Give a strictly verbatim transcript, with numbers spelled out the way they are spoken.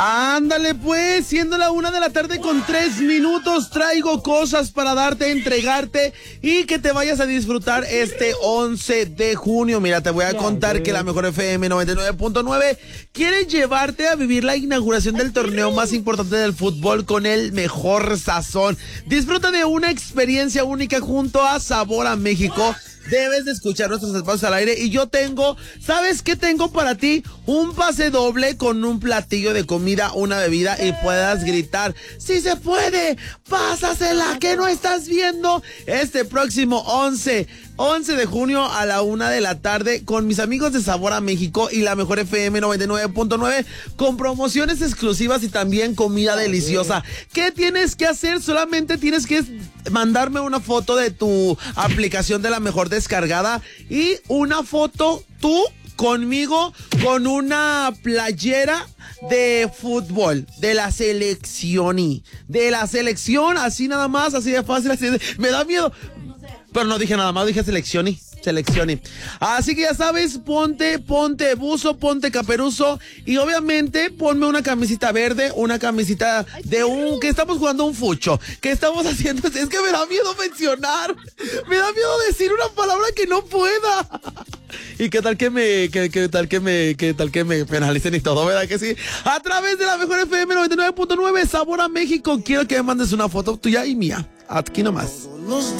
Ándale pues, siendo la una de la tarde con tres minutos, traigo cosas para darte, entregarte y que te vayas a disfrutar este once de junio. Mira, te voy a contar que la Mejor F M noventa y nueve punto nueve quiere llevarte a vivir la inauguración del torneo más importante del fútbol con el mejor sazón. Disfruta de una experiencia única junto a Sabor a México. Debes de escuchar nuestros espacios al aire y yo tengo, ¿sabes qué tengo para ti? Un pase doble con un platillo de comida, una bebida y puedas gritar, ¡sí se puede! ¡Pásasela! ¿Qué no estás viendo? Este próximo once de junio a la una de la tarde con mis amigos de Sabor a México y la Mejor F M noventa y nueve punto nueve con promociones exclusivas y también comida deliciosa. ¿Qué tienes que hacer? Solamente tienes que mandarme una foto de tu aplicación de la Mejor descargada y una foto tú conmigo con una playera de fútbol, de la selección y de la selección, así nada más, así de fácil, así de, me da miedo. Pero no dije nada más, dije selección y selección y. Así que ya sabes, ponte, ponte buzo, ponte caperuzo y obviamente ponme una camisita verde, una camisita de un, que estamos jugando un fucho, que estamos haciendo, es que me da miedo mencionar, me da miedo decir una palabra que no pueda. Y qué tal que me, qué, qué tal que me, qué tal que me penalicen y todo, ¿verdad que sí? A través de la Mejor F M noventa y nueve punto nueve, Sabor a México, quiero que me mandes una foto tuya y mía, aquí nomás.